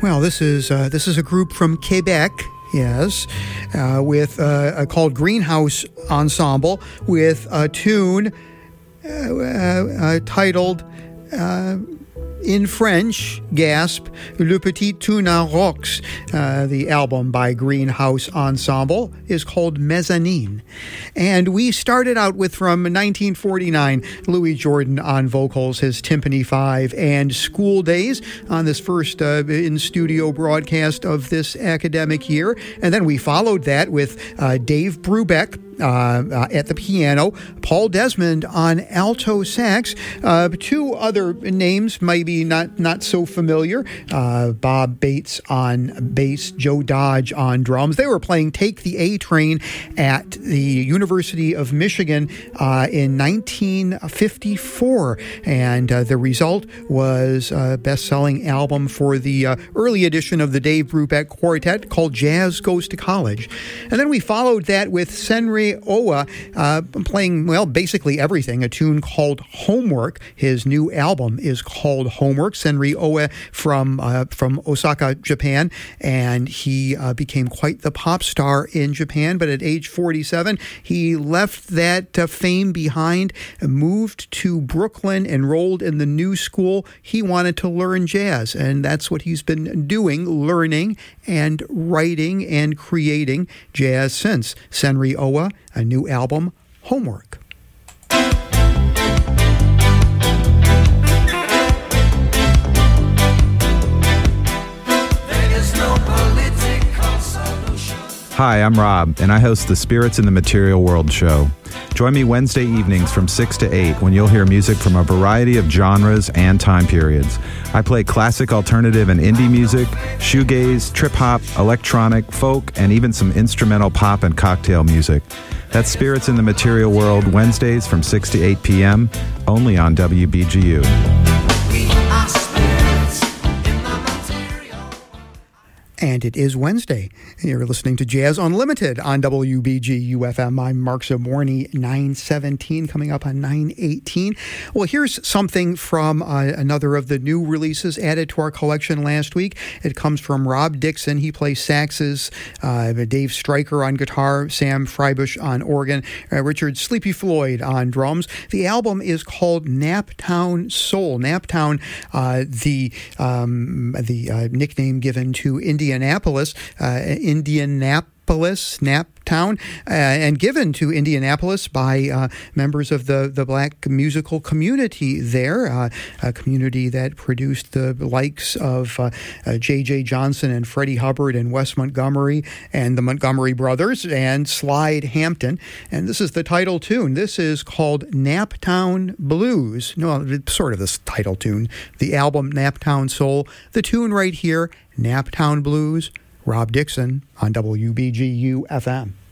Well, this is a group from Quebec, yes, with called Greenhouse Ensemble, with a tune titled in French, gasp, Le Petit Tune en Rocks. The album by Greenhouse Ensemble is called Mezzanine. And we started out with, from 1949, Louis Jordan on vocals, his Timpani 5, and School Days on this first in-studio broadcast of this academic year. And then we followed that with Dave Brubeck at the piano, Paul Desmond on alto sax, two other names maybe not so familiar, Bob Bates on bass, Joe Dodge on drums. They were playing Take the A Train at the University of Michigan in 1954, and the result was a best-selling album for the early edition of the Dave Brubeck Quartet called Jazz Goes to College. And then we followed that with Senri Owa playing, well, basically everything, a tune called Homework. His new album is called Homework. Senri Owa from Osaka, Japan, and he became quite the pop star in Japan, but at age 47, he left that fame behind, moved to Brooklyn, enrolled in the New School. He wanted to learn jazz, and that's what he's been doing, learning and writing and creating jazz since. Senri Owa, a new album, Homework. Hi, I'm Rob, and I host the Spirits in the Material World show. Join me Wednesday evenings from 6 to 8 when you'll hear music from a variety of genres and time periods. I play classic, alternative, and indie music, shoegaze, trip-hop, electronic, folk, and even some instrumental pop and cocktail music. That's Spirits in the Material World, Wednesdays from 6 to 8 p.m., only on WBGU. And it is Wednesday. You're listening to Jazz Unlimited on WBGU-FM. I'm Mark Zaborny, 9:17, coming up on 9:18. Well, here's something from another of the new releases added to our collection last week. It comes from Rob Dixon. He plays saxes, Dave Stryker on guitar, Sam Freibush on organ, Richard Sleepy Floyd on drums. The album is called Naptown Soul. Naptown, the nickname given to Indianapolis, Naptown, and given to Indianapolis by members of the black musical community there, a community that produced the likes of J.J. Johnson and Freddie Hubbard and Wes Montgomery and the Montgomery Brothers and Slide Hampton. And this is the title tune. This is called Naptown Blues. No, sort of this title tune. The album Naptown Soul. The tune right here, Naptown Blues. Rob Dixon on WBGU-FM.